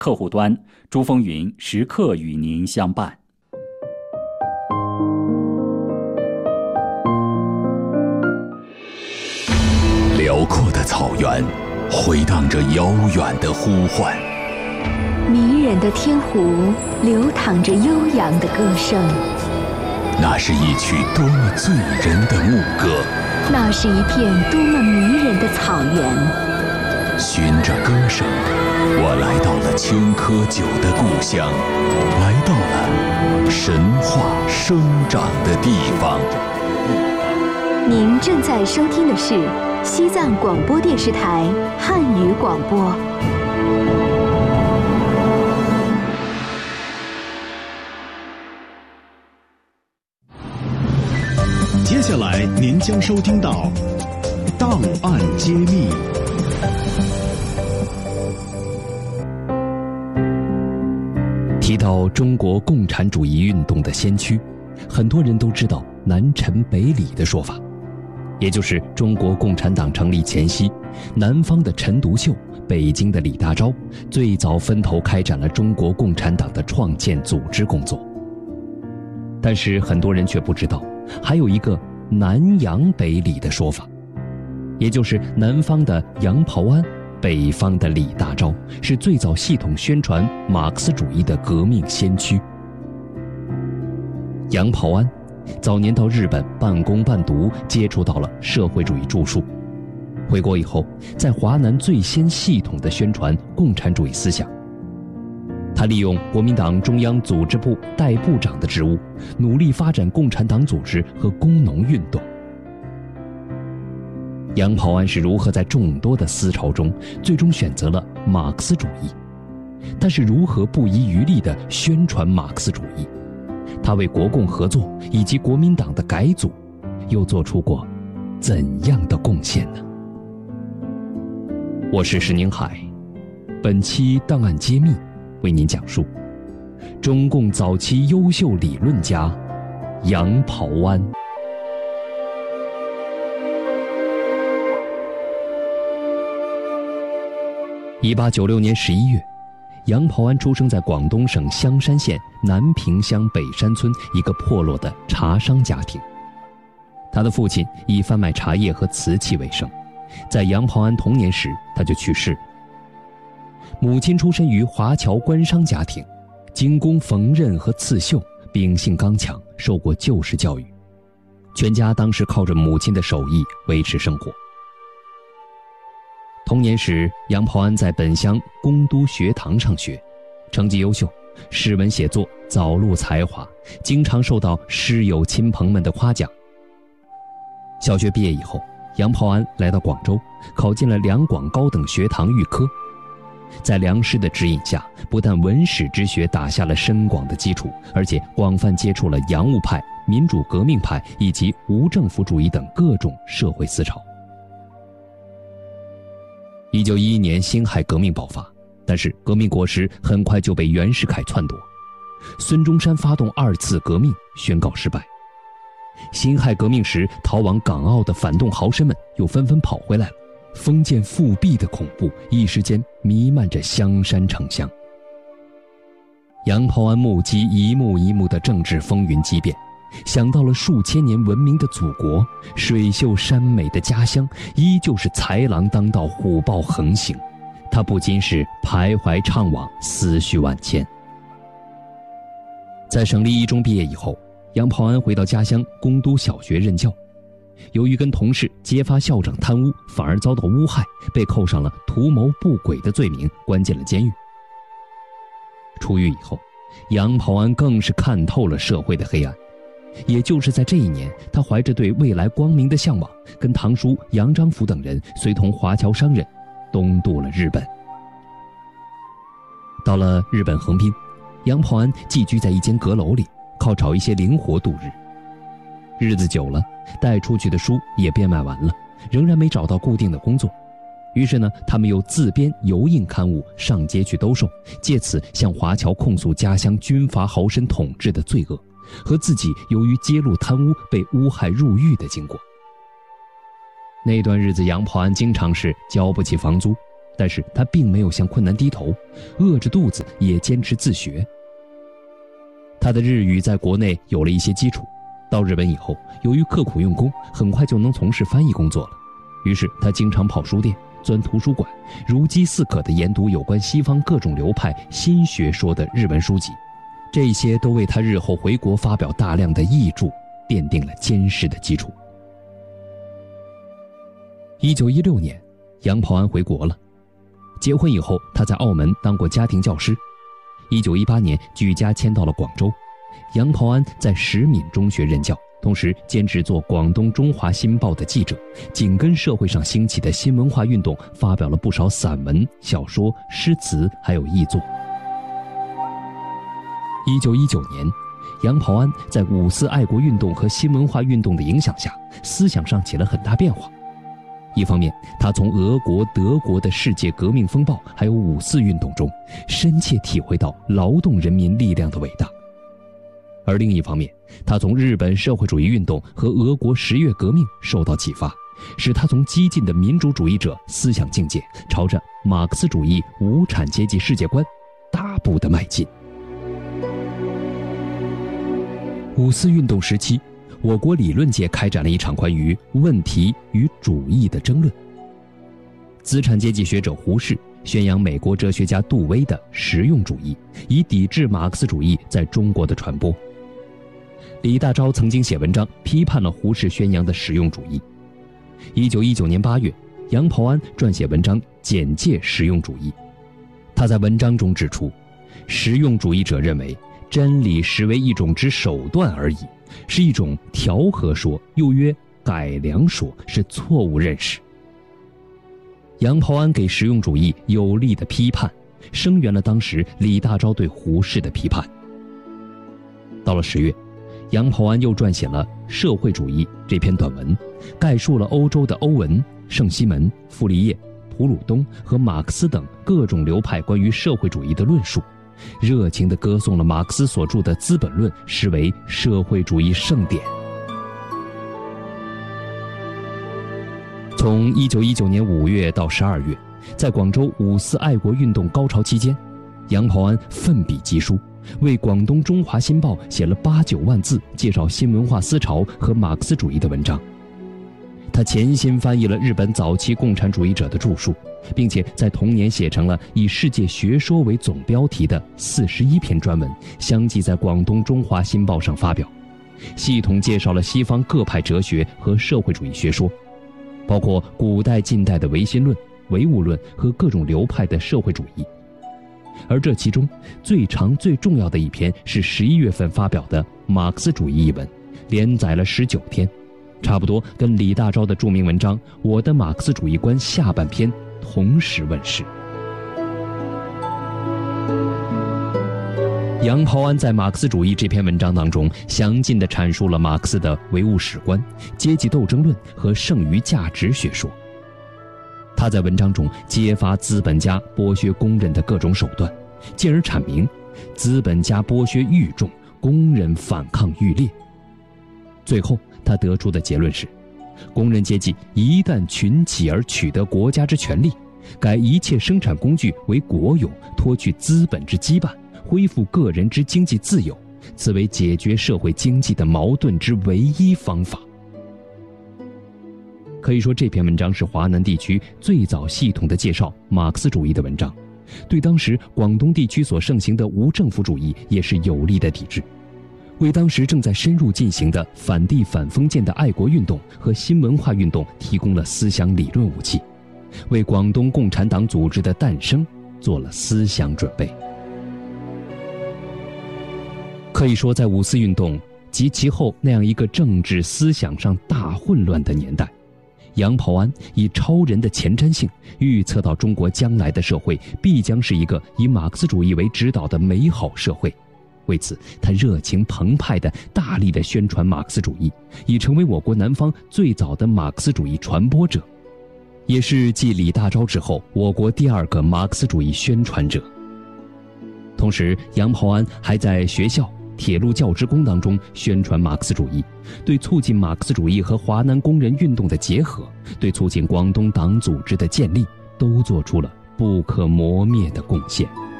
客户端，珠峰云时刻与您相伴。 辽阔的草原回荡着遥远的呼唤， 迷人的天湖流淌着悠扬的歌声。 那是一曲多么醉人的牧歌， 那是一片多么迷人的草原。 循着歌声，我来到了青稞酒的故乡，来到了神话生长的地方。 您正在收听的是西藏广播电视台汉语广播。 接下来您将收听到《档案揭秘》。 提到中国共产主义运动的先驱，很多人都知道南陈北李的说法，也就是中国共产党成立前夕，南方的陈独秀，北京的李大钊最早分头开展了中国共产党的创建组织工作。但是很多人却不知道，还有一个南杨北李的说法，也就是南方的杨匏安，北方的李大钊是最早系统宣传马克思主义的革命先驱。杨匏安早年到日本半工半读，接触到了社会主义著述。回国以后，在华南最先系统地宣传共产主义思想。他利用国民党中央组织部代部长的职务，努力发展共产党组织和工农运动。杨匏安是如何在众多的思潮中最终选择了马克思主义？他是如何不遗余力地宣传马克思主义？他为国共合作以及国民党的改组又做出过怎样的贡献呢？我是石宁海，本期档案揭秘为您讲述中共早期优秀理论家杨匏安。1896年11月，杨匏安出生在广东省香山县南屏乡北山村一个破落的茶商家庭。他的父亲以贩卖茶叶和瓷器为生，在杨匏安童年时他就去世了。母亲出身于华侨官商家庭，精工缝纫和刺绣，秉性刚强，受过旧式教育。全家当时靠着母亲的手艺维持生活。童年时，杨匏安在本乡工都学堂上学，成绩优秀，诗文写作早露才华，经常受到师友亲朋们的夸奖。小学毕业以后，杨匏安来到广州，考进了两广高等学堂预科。在梁师的指引下，不但文史之学打下了深广的基础，而且广泛接触了洋务派、民主革命派以及无政府主义等各种社会思潮。1911年辛亥革命爆发，但是革命果实很快就被袁世凯篡夺。孙中山发动二次革命，宣告失败。辛亥革命时逃往港澳的反动豪绅们又纷纷跑回来了，封建复辟的恐怖一时间弥漫着香山城乡。杨匏安目击一幕一幕的政治风云激变，想到了数千年文明的祖国，水秀山美的家乡依旧是豺狼当道，虎豹横行。他不禁是徘徊怅惘，思绪万千。在省立一中毕业以后，杨匏安回到家乡工都小学任教。由于跟同事揭发校长贪污，反而遭到诬害，被扣上了图谋不轨的罪名，关进了监狱。出狱以后，杨匏安更是看透了社会的黑暗。也就是在这一年，他怀着对未来光明的向往，跟堂叔杨章甫等人随同华侨商人东渡了日本。到了日本横滨，杨匏安寄居在一间阁楼里，靠找一些零活度日。日子久了，带出去的书也变卖完了，仍然没找到固定的工作。于是呢，他们又自编油印刊物上街去兜售，借此向华侨控诉家乡军阀豪绅统治的罪恶，和自己由于揭露贪污被诬害入狱的经过。那段日子，杨匏安经常是交不起房租， 但是他并没有向困难低头，饿着肚子也坚持自学。他的日语在国内有了一些基础，到日本以后，由于刻苦用功，很快就能从事翻译工作了。于是他经常跑书店，钻图书馆，如饥似渴地研读有关西方各种流派新学说的日文书籍，这些都为他日后回国发表大量的译著奠定了坚实的基础。1916年，杨匏安回国了。结婚以后，他在澳门当过家庭教师。1918年，举家迁到了广州。杨匏安在石闽中学任教，同时兼职做广东中华新报的记者，紧跟社会上兴起的新文化运动，发表了不少散文、小说、诗词，还有译作。1919年，杨匏安在五四爱国运动和新文化运动的影响下，思想上起了很大变化。一方面，他从俄国、德国的世界革命风暴还有五四运动中，深切体会到劳动人民力量的伟大；而另一方面，他从日本社会主义运动和俄国10月革命受到启发，使他从激进的民主主义者思想境界，朝着马克思主义无产阶级世界观大步地迈进。五四运动时期，我国理论界开展了一场关于问题与主义的争论。资产阶级学者胡适宣扬美国哲学家杜威的实用主义，以抵制马克思主义在中国的传播。李大钊曾经写文章批判了胡适宣扬的实用主义。1919年8月，杨匏安撰写文章简介实用主义。他在文章中指出，实用主义者认为真理实为一种之手段而已，是一种调和说，又曰改良说，是错误认识。杨匏安给实用主义有力的批判，声援了当时李大钊对胡适的批判。到了10月，杨匏安又撰写了《社会主义》这篇短文，概述了欧洲的欧文、圣西门、傅立叶、普鲁东和马克思等各种流派关于社会主义的论述，热情地歌颂了马克思所著的《资本论》，视为社会主义圣典。从1919年5月到12月，在广州五四爱国运动高潮期间，杨匏安奋笔疾书，为广东中华新报写了8、9万字介绍新文化思潮和马克思主义的文章。他潜心翻译了日本早期共产主义者的著述，并且在同年写成了以世界学说为总标题的41篇专文，相继在广东中华新报上发表，系统介绍了西方各派哲学和社会主义学说，包括古代近代的唯心论、唯物论和各种流派的社会主义。而这其中最长最重要的一篇是11月份发表的《马克思主义》一文，连载了19天，差不多跟李大钊的著名文章《我的马克思主义观》下半篇同时问世。杨匏安在《马克思主义》这篇文章当中，详尽地阐述了马克思的唯物史观、阶级斗争论和剩余价值学说。他在文章中揭发资本家剥削工人的各种手段，进而阐明资本家剥削愈重，工人反抗愈烈。最后他得出的结论是，工人阶级一旦群起而取得国家之权利，改一切生产工具为国有，脱去资本之羁绊，恢复个人之经济自由，此为解决社会经济的矛盾之唯一方法。可以说，这篇文章是华南地区最早系统的介绍马克思主义的文章，对当时广东地区所盛行的无政府主义也是有力的抵制，为当时正在深入进行的反帝反封建的爱国运动和新文化运动提供了思想理论武器，为广东共产党组织的诞生做了思想准备。可以说，在五四运动及其后那样一个政治思想上大混乱的年代，杨匏安以超人的前瞻性预测到中国将来的社会必将是一个以马克思主义为指导的美好社会。为此，他热情澎湃地大力地宣传马克思主义，已成为我国南方最早的马克思主义传播者，也是继李大钊之后我国第2个马克思主义宣传者。同时，杨匏安还在学校、铁路教职工当中宣传马克思主义，对促进马克思主义和华南工人运动的结合，对促进广东党组织的建立，都做出了不可磨灭的贡献。